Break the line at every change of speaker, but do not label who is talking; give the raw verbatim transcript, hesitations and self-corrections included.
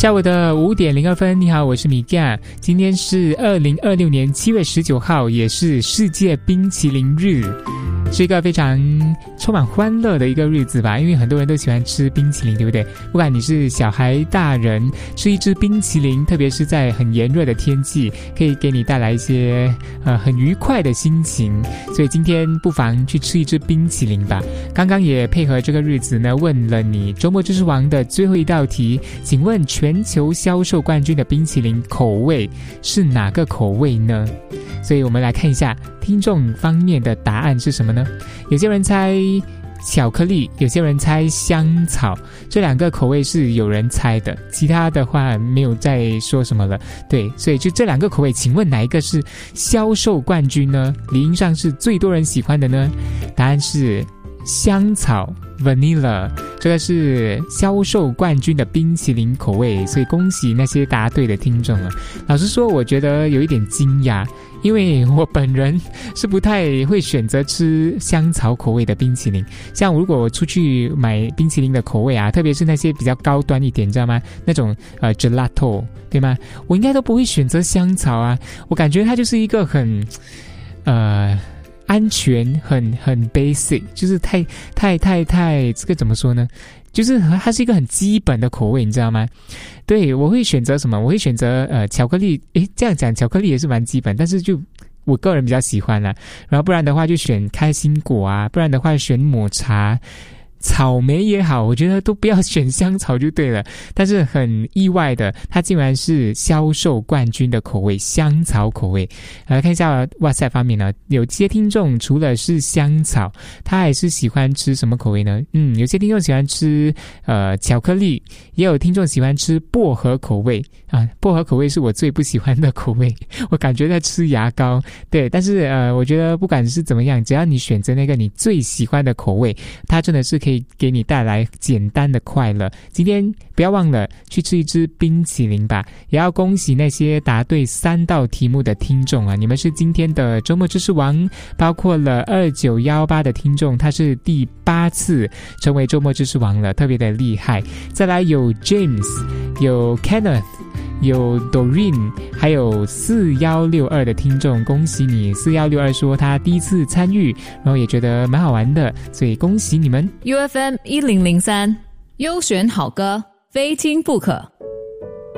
下午的五点零二分，你好，我是米酱。今天是二零二六年七月十九号，也是世界冰淇淋日，是一个非常充满欢乐的一个日子吧，因为很多人都喜欢吃冰淇淋，对不对？不管你是小孩大人，吃一支冰淇淋，特别是在很炎热的天气，可以给你带来一些呃很愉快的心情，所以今天不妨去吃一支冰淇淋吧。刚刚也配合这个日子呢，问了你周末知识王的最后一道题，请问全球销售冠军的冰淇淋口味是哪个口味呢？所以我们来看一下听众方面的答案是什么呢？有些人猜巧克力，有些人猜香草，这两个口味是有人猜的，其他的话没有再说什么了。对，所以就这两个口味，请问哪一个是销售冠军呢？理应上是最多人喜欢的呢？答案是香草 Vanilla， 这个是销售冠军的冰淇淋口味，所以恭喜那些答对的听众了。老实说，我觉得有一点惊讶，因为我本人是不太会选择吃香草口味的冰淇淋。像如果我出去买冰淇淋的口味啊，特别是那些比较高端一点，你知道吗？那种呃 gelato， 对吗？我应该都不会选择香草啊。我感觉它就是一个很呃安全，很很 basic， 就是太太太太这个怎么说呢？就是它是一个很基本的口味，你知道吗？对，我会选择什么？我会选择呃巧克力。诶，这样讲巧克力也是蛮基本，但是就我个人比较喜欢啦。然后不然的话就选开心果啊，不然的话选抹茶。草莓也好，我觉得都不要选香草就对了。但是很意外的，它竟然是销售冠军的口味，香草口味。来看一下 WhatsApp 方面呢，有些听众除了是香草，他还是喜欢吃什么口味呢？嗯，有些听众喜欢吃呃巧克力，也有听众喜欢吃薄荷口味啊。薄荷口味是我最不喜欢的口味，我感觉在吃牙膏。对，但是呃，我觉得不管是怎么样，只要你选择那个你最喜欢的口味，它真的是可以给你带来简单的快乐。今天不要忘了去吃一支冰淇淋吧，也要恭喜那些答对三道题目的听众啊！你们是今天的周末知识王，包括了二九一八的听众，他是第八次成为周末知识王了，特别的厉害。再来有 James， 有 Kenneth，有 Doreen， 还有四一六二的听众，恭喜你！四一六二说他第一次参与，然后也觉得蛮好玩的，所以恭喜你们。
U F M 一零零三优选好歌，非听不可。